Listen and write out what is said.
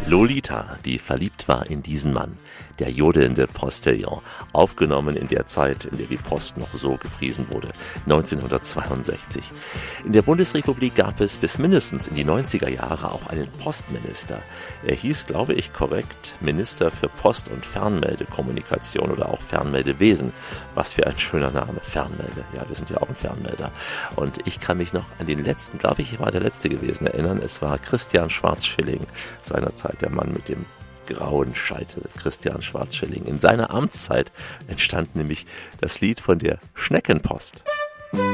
Lolita, die verliebt war in diesen Mann, der jodelnde Postillon, aufgenommen in der Zeit, in der die Post noch so gepriesen wurde, 1962. In der Bundesrepublik gab es bis mindestens in die 90er Jahre auch einen Postminister. Er hieß, glaube ich, korrekt Minister für Post- und Fernmeldekommunikation oder auch Fernmeldewesen. Was für ein schöner Name, Fernmelde. Ja, wir sind ja auch ein Fernmelder. Und ich kann mich noch an den letzten, glaube ich, war der letzte gewesen, erinnern. Es war Christian Schwarzschilling, seinerzeit der Mann mit dem grauen Scheitel, Christian Schwarzschilling. In seiner Amtszeit entstand nämlich das Lied von der Schneckenpost.